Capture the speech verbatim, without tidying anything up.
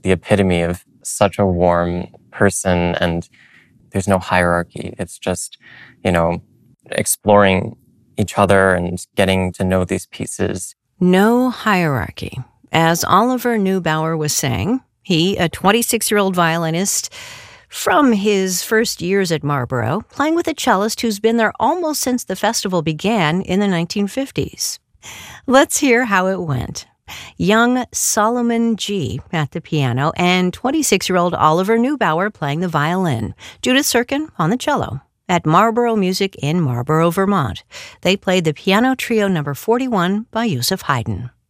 the epitome of such a warm person, and there's no hierarchy. It's just, you know, exploring each other and getting to know these pieces. No hierarchy. As Oliver Neubauer was saying, he, a twenty-six-year-old violinist from his first years at Marlborough, playing with a cellist who's been there almost since the festival began in the nineteen fifties. Let's hear how it went. Young Solomon Gee at the piano and twenty-six-year-old Oliver Neubauer playing the violin, Judith Sirkin on the cello. At Marlborough Music in Marlborough, Vermont. They played the piano trio number forty-one by Joseph Haydn.